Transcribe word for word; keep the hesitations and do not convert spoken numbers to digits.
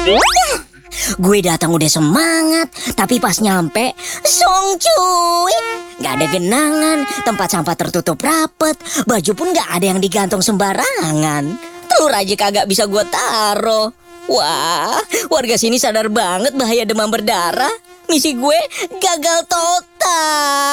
Gue datang udah semangat, tapi pas nyampe, song cuy, gak ada genangan, tempat sampah tertutup rapet, baju pun gak ada yang digantung sembarangan. Telur aja kagak bisa gue taruh. Wah, warga sini sadar banget bahaya demam berdarah. Misi gue gagal total.